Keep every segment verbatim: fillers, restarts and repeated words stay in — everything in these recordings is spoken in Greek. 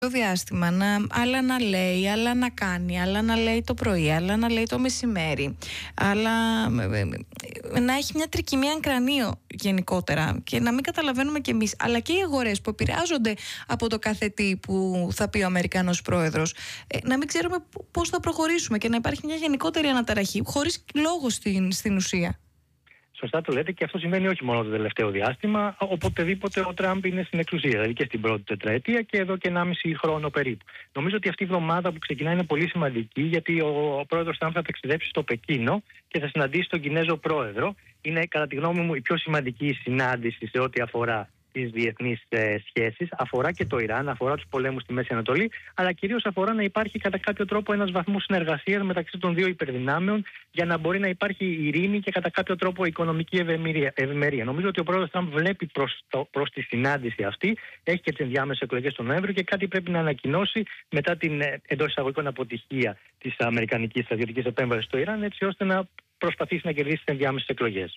Το διάστημα, να, άλλα να λέει, άλλα να κάνει, άλλα να λέει το πρωί, άλλα να λέει το μεσημέρι, άλλα να έχει μια τρικυμία κρανίο γενικότερα και να μην καταλαβαίνουμε κι εμείς, αλλά και οι αγορές που επηρεάζονται από το κάθε τι που θα πει ο Αμερικανός πρόεδρος, να μην ξέρουμε πώς θα προχωρήσουμε και να υπάρχει μια γενικότερη αναταραχή, χωρίς λόγο στην, στην ουσία. Σωστά το λέτε, και αυτό συμβαίνει όχι μόνο το τελευταίο διάστημα, οποτεδήποτε ο Τραμπ είναι στην εξουσία, δηλαδή και στην πρώτη τετραετία και εδώ και ενάμιση χρόνο περίπου. Νομίζω ότι αυτή η εβδομάδα που ξεκινάει είναι πολύ σημαντική, γιατί ο, ο πρόεδρος Τραμπ θα ταξιδέψει στο Πεκίνο και θα συναντήσει τον Κινέζο πρόεδρο. Είναι, κατά τη γνώμη μου, η πιο σημαντική συνάντηση σε ό,τι αφορά τις διεθνείς ε, σχέσεις. Αφορά και το Ιράν, αφορά τους πολέμους στη Μέση Ανατολή, αλλά κυρίως αφορά να υπάρχει κατά κάποιο τρόπο ένας βαθμός συνεργασίας μεταξύ των δύο υπερδυνάμεων, για να μπορεί να υπάρχει ειρήνη και κατά κάποιο τρόπο οικονομική ευημερία. Νομίζω ότι ο πρόεδρος Τραμπ βλέπει προς, το, προς τη συνάντηση αυτή, έχει και τις ενδιάμεσες εκλογές τον Νοέμβριο και κάτι πρέπει να ανακοινώσει μετά την εντός εισαγωγικών αποτυχία της αμερικανικής στρατιωτικής επέμβασης στο Ιράν, έτσι ώστε να προσπαθήσει να κερδίσει τις ενδιάμεσες εκλογές.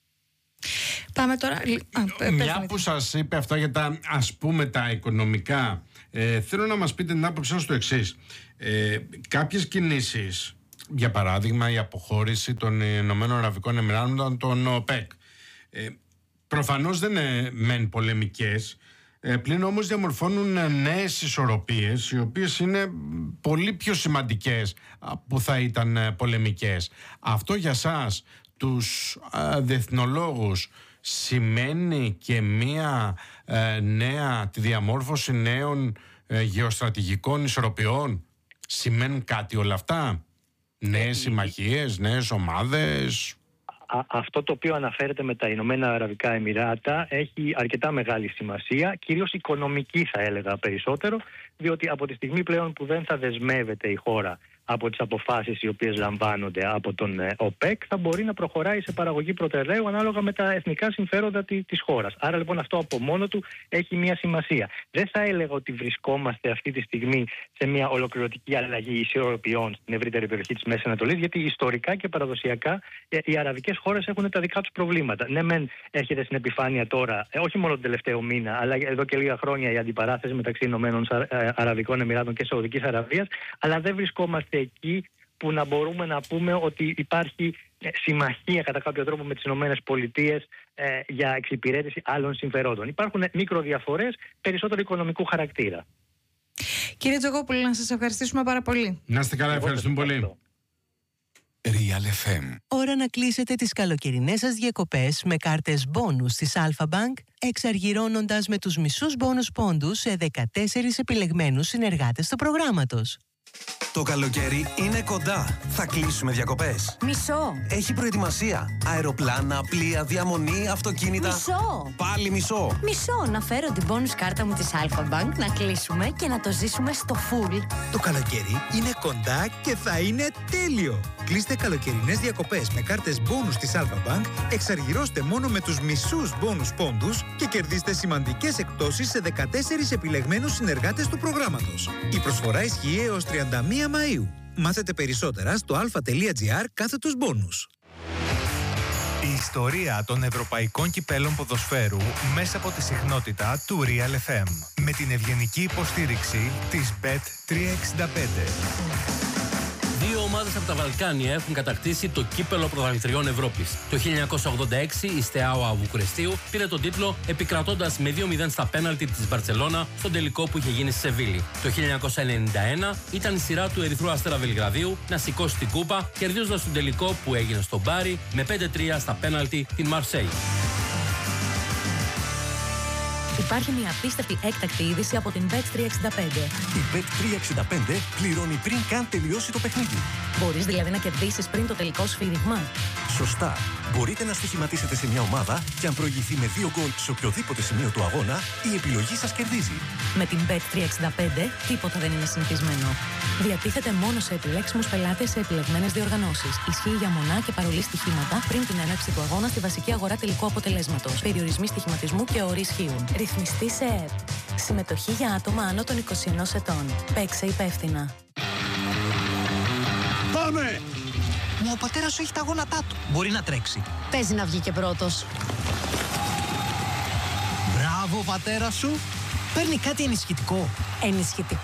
Πάμε τώρα. Α, Μια που σας είπε αυτά για τα, ας πούμε, τα οικονομικά, ε, θέλω να μας πείτε την άποψή σας στο εξής. Ε, κάποιες κινήσεις, για παράδειγμα η αποχώρηση των Ηνωμένων Αραβικών Εμιράτων, των ΟΠΕΚ, ε, προφανώς δεν είναι μεν πολεμικές, ε, πλην όμως διαμορφώνουν νέες ισορροπίες, οι οποίες είναι πολύ πιο σημαντικές που θα ήταν πολεμικές. Αυτό για σας, τους α, διεθνολόγους, σημαίνει και μία ε, νέα, τη διαμόρφωση νέων ε, γεωστρατηγικών ισορροπιών? Σημαίνουν κάτι όλα αυτά? Νέες συμμαχίες, νέες ομάδες? Α, αυτό το οποίο αναφέρεται με τα Ηνωμένα Αραβικά Εμιράτα έχει αρκετά μεγάλη σημασία, κυρίως οικονομική θα έλεγα περισσότερο, διότι από τη στιγμή πλέον που δεν θα δεσμεύεται η χώρα από τις αποφάσεις οι οποίες λαμβάνονται από τον ΟΠΕΚ, θα μπορεί να προχωράει σε παραγωγή πετρελαίου ανάλογα με τα εθνικά συμφέροντα της χώρας. Άρα λοιπόν αυτό από μόνο του έχει μια σημασία. Δεν θα έλεγα ότι βρισκόμαστε αυτή τη στιγμή σε μια ολοκληρωτική αλλαγή ισορροπιών στην ευρύτερη περιοχή της Μέσης Ανατολής, γιατί ιστορικά και παραδοσιακά οι αραβικές χώρες έχουν τα δικά τους προβλήματα. Ναι, μεν έρχεται στην επιφάνεια τώρα, όχι μόνο τον τελευταίο μήνα, αλλά εδώ και λίγα χρόνια η αντιπαράθεση μεταξύ Ηνωμένων Αραβικών Εμιράτων και Σαουδικής Αραβίας, αλλά δεν βρισκόμαστε εκεί που να μπορούμε να πούμε ότι υπάρχει συμμαχία κατά κάποιο τρόπο με τις Ηνωμένες Πολιτείες ε, για εξυπηρέτηση άλλων συμφερόντων. Υπάρχουν μικροδιαφορές περισσότερο οικονομικού χαρακτήρα. Κύριε Τζογόπουλε, να σας ευχαριστήσουμε πάρα πολύ. Να είστε καλά, ευχαριστούμε πολύ. Real εφ εμ. Ώρα να κλείσετε τις καλοκαιρινές σας διακοπές με κάρτες μπόνους της Alpha Bank, εξαργυρώνοντας με τους μισούς μπόνους πόντους σε δεκατέσσερις επιλεγμένους συνεργάτες του προγράμματος. Το καλοκαίρι είναι κοντά. Θα κλείσουμε διακοπές. Μισό. Έχει προετοιμασία. Αεροπλάνα, πλοία, διαμονή, αυτοκίνητα. Μισό. Πάλι μισό. Μισό. Να φέρω την bonus κάρτα μου της Alpha Bank, να κλείσουμε και να το ζήσουμε στο full. Το καλοκαίρι είναι κοντά και θα είναι τέλειο. Κλείστε καλοκαιρινές διακοπές με κάρτες bonus της Alpha Bank, εξαργυρώστε μόνο με τους μισούς bonus πόντους και κερδίστε σημαντικές εκπτώσεις σε δεκατέσσερις επιλεγμένους συνεργάτες του προγράμματος. Η προσφορά ισχύει έως τριάντα μία Μαΐου. Μάθετε περισσότερα στο alpha.gr κάθετος bonus. Η ιστορία των ευρωπαϊκών κυπέλων ποδοσφαίρου μέσα από τη συχνότητα του Real εφ εμ. Με την ευγενική υποστήριξη της μπετ τριακόσια εξήντα πέντε. Δύο ομάδες από τα Βαλκάνια έχουν κατακτήσει το κύπελο πρωταθλητριών Ευρώπης. Το χίλια εννιακόσια ογδόντα έξι η Στεάουα Βουκουρεστίου πήρε τον τίτλο επικρατώντας με δύο μηδέν στα πέναλτι της Μπαρτσελώνα στον τελικό που είχε γίνει στη Σεβίλη. Το χίλια εννιακόσια ενενήντα ένα ήταν η σειρά του Ερυθρού Αστέρα Βελιγραδίου να σηκώσει την κούπα, κερδίζοντας τον τελικό που έγινε στον Μπάρι με πέντε τρία στα πέναλτι την Μαρσέη. Υπάρχει μια απίστευτη έκτακτη είδηση από την μπετ τριακόσια εξήντα πέντε. Η μπετ τριακόσια εξήντα πέντε πληρώνει πριν καν τελειώσει το παιχνίδι. Μπορείς δηλαδή να κερδίσεις πριν το τελικό σφύριγμα. Σωστά. Μπορείτε να στοιχηματίσετε σε μια ομάδα και αν προηγηθεί με δύο γκολ σε οποιοδήποτε σημείο του αγώνα, η επιλογή σας κερδίζει. Με την μπετ τριακόσια εξήντα πέντε τίποτα δεν είναι συνηθισμένο. Διατίθεται μόνο σε επιλέξιμους πελάτες σε επιλεγμένες διοργανώσεις. Ισχύει για μονά και παρολί στοιχήματα πριν την έναρξη του αγώνα στη βασική αγορά τελικού αποτελέσματος. Περιορισμοί στοιχηματισμού και όροι ισχύουν. Ρυθμιστή σε ΕΕΠ. Συμμετοχή για άτομα άνω των είκοσι ενός ετών. Παίξε υπεύθυνα. Πάμε! Μα ο πατέρας σου έχει τα γόνατά του. Μπορεί να τρέξει. Παίζει να βγει και πρώτος. Μπράβο, πατέρα σου. Παίρνει κάτι ενισχυτικό. ενισχυτικό